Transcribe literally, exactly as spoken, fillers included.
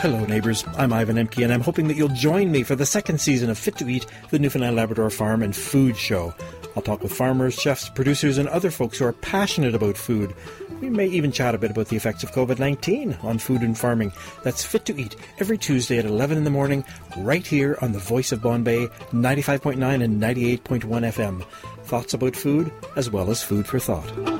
Hello neighbours, I'm Ivan Emke and I'm hoping that you'll join me for the second season of Fit to Eat, the Newfoundland Labrador Farm and Food Show. I'll talk with farmers, chefs, producers and other folks who are passionate about food. We may even chat a bit about the effects of covid nineteen on food and farming. That's Fit to Eat every Tuesday at eleven in the morning, right here on the Voice of Bombay, ninety-five point nine and ninety-eight point one F M. Thoughts about food, as well as food for thought.